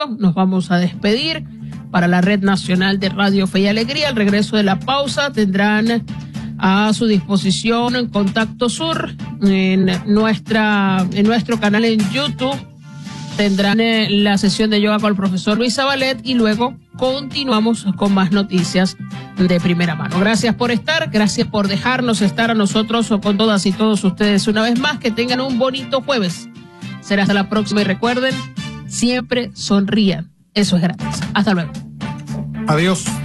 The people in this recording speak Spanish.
Nos vamos a despedir. Para la Red Nacional de Radio Fe y Alegría, al regreso de la pausa tendrán a su disposición Contacto Sur en nuestro canal en YouTube. Tendrán la sesión de yoga con el profesor Luis Zabalet y luego continuamos con más noticias de primera mano. Gracias por estar, gracias por dejarnos estar a nosotros o con todas y todos ustedes una vez más. Que tengan un bonito jueves. Será hasta la próxima y recuerden, siempre sonrían. Eso es gratis. Hasta luego. Adiós.